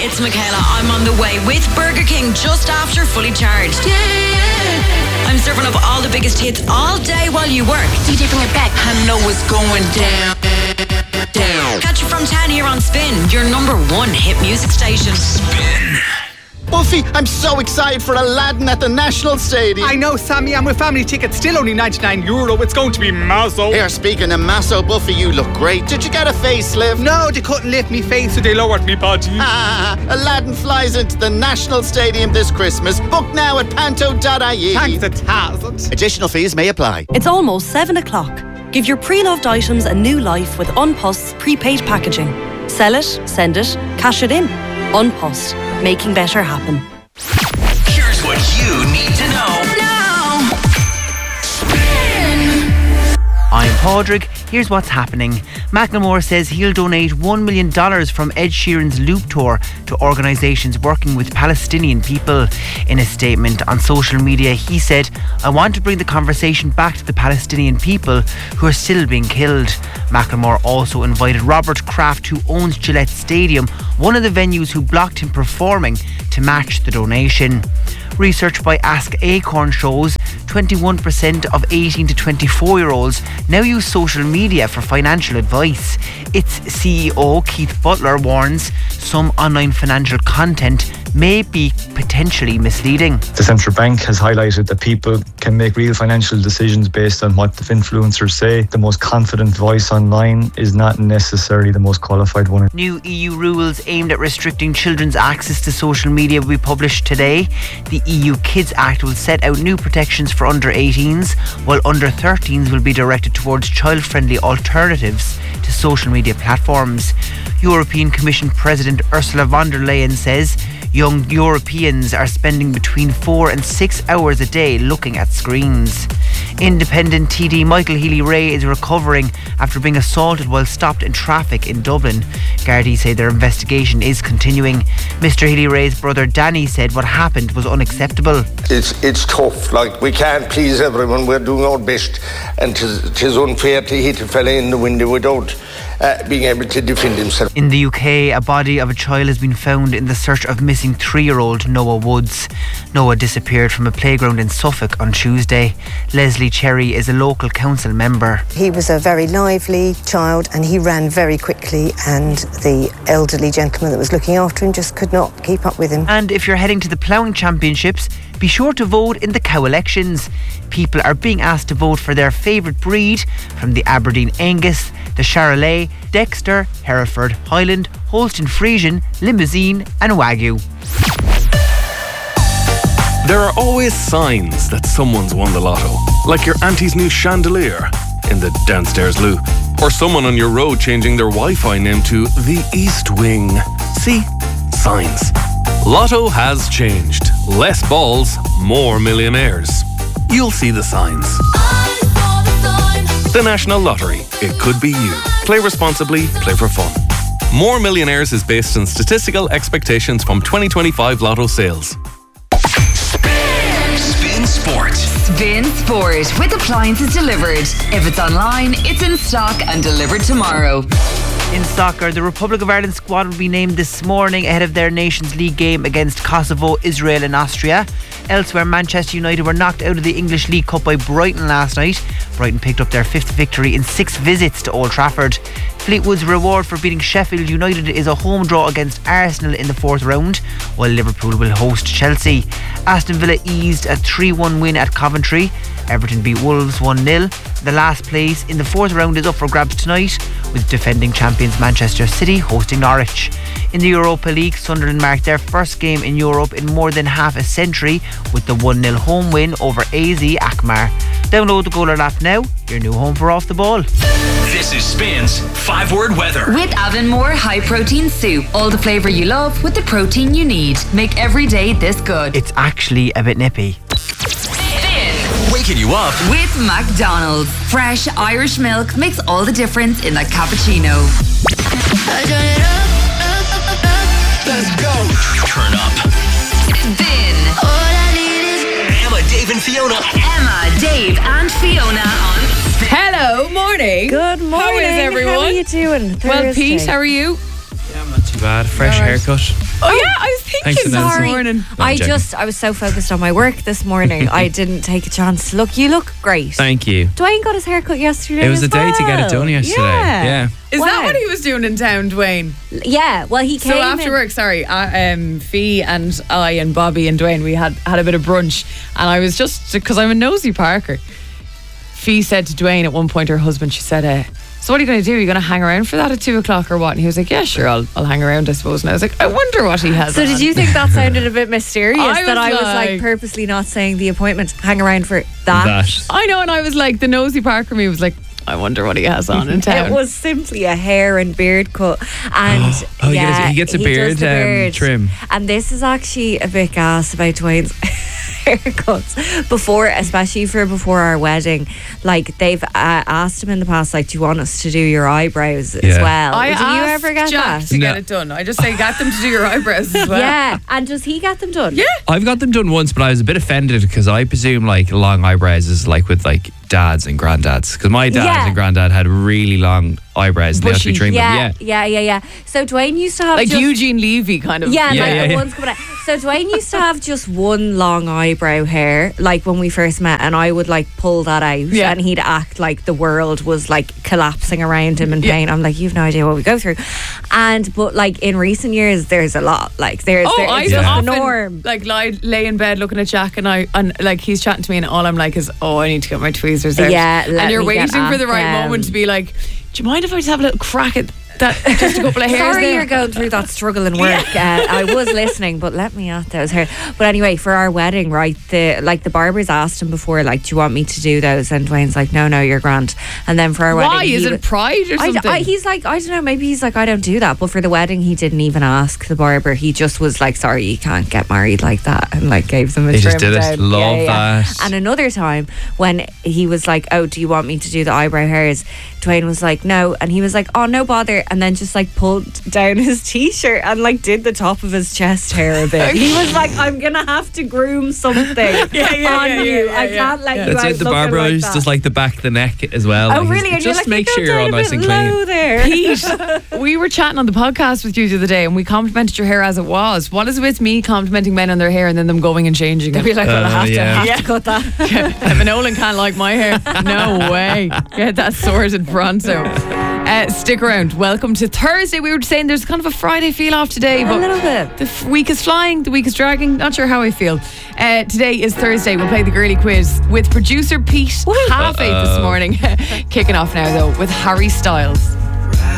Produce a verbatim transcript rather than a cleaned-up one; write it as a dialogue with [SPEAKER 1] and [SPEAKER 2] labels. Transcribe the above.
[SPEAKER 1] It's Michaela. I'm on the way with Burger King just after Fully Charged. Yeah, yeah. I'm serving up all the biggest hits all day while you work.
[SPEAKER 2] D J, bring it back.
[SPEAKER 3] I know it's going down. Down.
[SPEAKER 1] Catch you from ten here on Spin, your number one hit music station.
[SPEAKER 4] Spin.
[SPEAKER 5] Buffy, I'm so excited for Aladdin at the National Stadium.
[SPEAKER 6] I know, Sammy, and with family tickets still only ninety-nine euro. It's going to be massive.
[SPEAKER 5] Here, speaking of Masso, Buffy, you look great. Did you get a facelift?
[SPEAKER 6] No, they couldn't lift me face, so they lowered me body.
[SPEAKER 5] Ah, Aladdin flies into the National Stadium this Christmas. Book now at panto dot I E.
[SPEAKER 6] Thanks a thousand.
[SPEAKER 5] Additional fees may apply.
[SPEAKER 7] It's almost seven o'clock. Give your pre-loved items a new life with Unpost's prepaid packaging. Sell it, send it, cash it in. Unpost, making better happen.
[SPEAKER 4] Here's what you need to know now. Spin.
[SPEAKER 8] I'm Padraig. Here's what's happening. Macklemore says he'll donate one million dollars from Ed Sheeran's Loop Tour to organisations working with Palestinian people. In a statement on social media, he said, "I want to bring the conversation back to the Palestinian people who are still being killed." Macklemore also invited Robert Kraft, who owns Gillette Stadium, one of the venues who blocked him performing, to match the donation. Research by Ask Acorn shows twenty-one percent of eighteen to twenty-four year olds now use social media for financial advice. Its C E O Keith Butler warns some online financial content may be potentially misleading.
[SPEAKER 9] The central bank has highlighted that people can make real financial decisions based on what the influencers say. The most confident voice online is not necessarily the most qualified one.
[SPEAKER 8] New E U rules aimed at restricting children's access to social media will be published today. The E U Kids Act will set out new protections for under eighteens, while under thirteens will be directed towards child-friendly alternatives to social media platforms. European Commission President Ursula von der Leyen says young Europeans are spending between four and six hours a day looking at screens. Independent T D Michael Healy-Rae is recovering after being assaulted while stopped in traffic in Dublin. Gardaí say their investigation is continuing. Mister Healy-Rae's brother Danny said what happened was unacceptable.
[SPEAKER 10] It's it's tough, like we can't please everyone, we're doing our best, and it is unfair to hit a fella in the window without uh, being able to defend himself.
[SPEAKER 8] In the U K, a body of a child has been found in the search of missing three-year-old Noah Woods. Noah disappeared from a playground in Suffolk on Tuesday. Leslie Cherry is a local council member.
[SPEAKER 11] He was a very lively child and he ran very quickly, and the elderly gentleman that was looking after him just could not keep up with him.
[SPEAKER 8] And if you're heading to the ploughing championships, be sure to vote in the cow elections. People are being asked to vote for their favourite breed, from the Aberdeen Angus, the Charolais, Dexter, Hereford, Highland, Holstein Friesian, Limousin and Wagyu.
[SPEAKER 12] There are always signs that someone's won the lotto, like your auntie's new chandelier in the downstairs loo, or someone on your road changing their Wi-Fi name to the East Wing. See? Signs. Lotto has changed. Less balls, more millionaires. You'll see the signs. The National Lottery. It could be you. Play responsibly, play for fun. More Millionaires is based on statistical expectations from twenty twenty-five Lotto sales.
[SPEAKER 4] Spin Sport.
[SPEAKER 2] Spin Sport with appliances delivered. If it's online, it's in stock and delivered tomorrow.
[SPEAKER 8] In soccer, the Republic of Ireland squad will be named this morning ahead of their Nations League game against Kosovo, Israel and Austria. Elsewhere, Manchester United were knocked out of the English League Cup by Brighton last night. Brighton picked up their fifth victory in six visits to Old Trafford. Fleetwood's reward for beating Sheffield United is a home draw against Arsenal in the fourth round, while Liverpool will host Chelsea. Aston Villa eased a three one win at Coventry. Everton beat Wolves one nil. The last place in the fourth round is up for grabs tonight, with defending champions Manchester City hosting Norwich. In the Europa League, Sunderland marked their first game in Europe in more than half a century with the one nil home win over A Z Alkmaar. Download the Goaler app now, your new home for Off the Ball.
[SPEAKER 4] This is Spin's five-word weather.
[SPEAKER 2] With Avonmore High Protein Soup. All the flavour you love with the protein you need. Make every day this good.
[SPEAKER 8] It's actually a bit nippy.
[SPEAKER 4] Waking you up
[SPEAKER 2] with McDonald's. Fresh Irish milk makes all the difference in that cappuccino.
[SPEAKER 4] Let's go. Turn up.
[SPEAKER 2] Spin.
[SPEAKER 4] All I need is Emma, Dave and Fiona.
[SPEAKER 2] Emma, Dave and Fiona on Spin.
[SPEAKER 13] Hello, morning.
[SPEAKER 14] Good morning.
[SPEAKER 13] How is everyone?
[SPEAKER 14] How are you doing?
[SPEAKER 13] Well,
[SPEAKER 14] Thursday.
[SPEAKER 13] Pete, how are you?
[SPEAKER 15] Yeah, I'm not too bad. Fresh
[SPEAKER 13] right.
[SPEAKER 15] haircut.
[SPEAKER 13] Oh, yeah, I was thinking
[SPEAKER 14] Thanks for
[SPEAKER 13] this
[SPEAKER 14] Nancy.
[SPEAKER 13] morning.
[SPEAKER 14] No,
[SPEAKER 15] I
[SPEAKER 14] I'm joking.
[SPEAKER 15] just, I was so focused on my work this morning, I didn't take a chance. Look, you look great.
[SPEAKER 14] Thank you.
[SPEAKER 15] Dwayne got his haircut yesterday.
[SPEAKER 14] It was
[SPEAKER 15] as
[SPEAKER 14] the day to get it
[SPEAKER 15] well.
[SPEAKER 14] done yesterday.
[SPEAKER 15] Yeah.
[SPEAKER 14] Yeah.
[SPEAKER 13] Is
[SPEAKER 15] Wow.
[SPEAKER 13] that what he was doing in town, Dwayne?
[SPEAKER 15] Yeah, well, he came
[SPEAKER 13] So after
[SPEAKER 15] in-
[SPEAKER 13] work, sorry, uh, um, Fee and I and Bobby and Dwayne, we had had a bit of brunch, and I was just because I'm a nosy Parker. Fee said to Dwayne at one point, her husband, she said, uh, "So what are you going to do? Are you going to hang around for that at two o'clock or what?" And he was like, "Yeah, sure, I'll I'll hang around, I suppose." And I was like, "I wonder what he has."
[SPEAKER 15] So
[SPEAKER 13] on.
[SPEAKER 15] did you think that sounded a bit mysterious?
[SPEAKER 13] I
[SPEAKER 15] that
[SPEAKER 13] was
[SPEAKER 15] I was like
[SPEAKER 13] like-
[SPEAKER 15] purposely not saying the appointment, hang around for that.
[SPEAKER 13] I know, and I was like, the nosy Parker me was like, I wonder what he has on in town.
[SPEAKER 15] It was simply a hair and beard cut, and
[SPEAKER 14] Oh, he
[SPEAKER 15] yeah,
[SPEAKER 14] gets- he gets a
[SPEAKER 15] does
[SPEAKER 14] beard,
[SPEAKER 15] the
[SPEAKER 14] um,
[SPEAKER 15] beard.
[SPEAKER 14] trim.
[SPEAKER 15] And this is actually a bit gas about Dwayne's haircuts before, especially for before our wedding. Like they've uh, asked him in the past, like, do you want us to do your eyebrows as
[SPEAKER 14] Yeah.
[SPEAKER 15] well?
[SPEAKER 13] I
[SPEAKER 15] Did you
[SPEAKER 13] asked
[SPEAKER 15] ever get
[SPEAKER 13] Jack
[SPEAKER 15] that?
[SPEAKER 13] to get
[SPEAKER 14] No.
[SPEAKER 13] it done. I just say, get them to do your eyebrows as well.
[SPEAKER 15] Yeah, and does he get them done?
[SPEAKER 13] Yeah.
[SPEAKER 14] I've got them done once, but I was a bit offended because I presume like long eyebrows is like with like dads and granddads. Because my dad
[SPEAKER 15] Yeah.
[SPEAKER 14] and granddad had really long eyebrows and they had to be trimmed them.
[SPEAKER 15] Yeah,
[SPEAKER 14] Yeah.
[SPEAKER 15] yeah, yeah, yeah. So Dwayne used to have
[SPEAKER 13] Like
[SPEAKER 15] just,
[SPEAKER 13] Eugene Levy kind of.
[SPEAKER 15] Yeah,
[SPEAKER 14] Yeah,
[SPEAKER 15] like
[SPEAKER 14] yeah,
[SPEAKER 15] the
[SPEAKER 14] yeah.
[SPEAKER 15] ones coming out. So Dwayne used to have just one long eyebrow hair, like when we first met, and I would like pull that out,
[SPEAKER 13] Yeah.
[SPEAKER 15] and he'd act like the world was like collapsing around him in
[SPEAKER 13] Yeah.
[SPEAKER 15] pain. I'm like, you've no idea what we go through. And but like in recent years, there's a lot. Like there's,
[SPEAKER 13] Oh,
[SPEAKER 15] there,
[SPEAKER 13] I
[SPEAKER 15] it's
[SPEAKER 13] just
[SPEAKER 15] just
[SPEAKER 13] often
[SPEAKER 15] the norm.
[SPEAKER 13] like lie, lay in bed looking at Jack, and I and like he's chatting to me, and all I'm like is, oh, I need to get my tweezers out.
[SPEAKER 15] Yeah, let
[SPEAKER 13] and you're
[SPEAKER 15] me
[SPEAKER 13] waiting
[SPEAKER 15] get
[SPEAKER 13] for the
[SPEAKER 15] at
[SPEAKER 13] right
[SPEAKER 15] them.
[SPEAKER 13] moment to be like, do you mind if I just have a little crack at that? Just a couple of hairs
[SPEAKER 15] Sorry
[SPEAKER 13] there.
[SPEAKER 15] you're going through that struggle in work. uh, I was listening, but let me at those hair. But anyway, for our wedding, right, the like the barbers asked him before, like, do you want me to do those? And Dwayne's like, no, no, you're grand. And then for our
[SPEAKER 13] Why?
[SPEAKER 15] wedding,
[SPEAKER 13] Is
[SPEAKER 15] he
[SPEAKER 13] it
[SPEAKER 15] w-
[SPEAKER 13] pride or
[SPEAKER 15] I d-
[SPEAKER 13] something?
[SPEAKER 15] I- he's like, I don't know, maybe he's like, I don't do that. But for the wedding, he didn't even ask the barber. He just was like, sorry, you can't get married like that, and like gave them a
[SPEAKER 14] He
[SPEAKER 15] trim
[SPEAKER 14] just did it.
[SPEAKER 15] down.
[SPEAKER 14] Love
[SPEAKER 15] Yeah, yeah.
[SPEAKER 14] that.
[SPEAKER 15] And another time when he was like, oh, do you want me to do the eyebrow hairs? Dwayne was like, no. And he was like, oh, no bother. And then just like pulled down his t-shirt and like did the top of his chest hair a bit. He was like, I'm going to have to groom something
[SPEAKER 13] yeah, yeah,
[SPEAKER 15] on
[SPEAKER 13] yeah,
[SPEAKER 15] you.
[SPEAKER 13] yeah,
[SPEAKER 15] I
[SPEAKER 13] yeah.
[SPEAKER 15] can't let you
[SPEAKER 14] That's
[SPEAKER 15] out
[SPEAKER 14] it. The
[SPEAKER 15] looking
[SPEAKER 14] barber
[SPEAKER 15] like
[SPEAKER 14] is
[SPEAKER 15] that.
[SPEAKER 14] just like the back of the neck as well.
[SPEAKER 15] Oh,
[SPEAKER 14] Like,
[SPEAKER 15] really? And
[SPEAKER 14] just
[SPEAKER 15] you're like,
[SPEAKER 14] make
[SPEAKER 15] you
[SPEAKER 14] sure
[SPEAKER 15] go
[SPEAKER 14] you're all
[SPEAKER 15] down a
[SPEAKER 14] nice
[SPEAKER 15] bit
[SPEAKER 14] and clean.
[SPEAKER 15] low there.
[SPEAKER 13] Pete, we were chatting on the podcast with you the other day, and we complimented your hair as it was. What is it with me complimenting men on their hair and then them going and changing
[SPEAKER 15] They'll
[SPEAKER 13] it?
[SPEAKER 15] be like, well, I
[SPEAKER 14] Uh,
[SPEAKER 15] have,
[SPEAKER 14] yeah.
[SPEAKER 15] to, have to cut that.
[SPEAKER 13] Emma Nolan can't like my hair. No way. Get that sorted pronto. Uh, stick around. Welcome to Thursday. We were saying there's kind of a Friday feel off today,
[SPEAKER 15] A
[SPEAKER 13] but
[SPEAKER 15] little bit.
[SPEAKER 13] the f- week is flying, the week is dragging. Not sure how I feel. Uh, today is Thursday. We'll play the girly quiz with producer Pete. Half eight this morning. Kicking off now though with Harry Styles.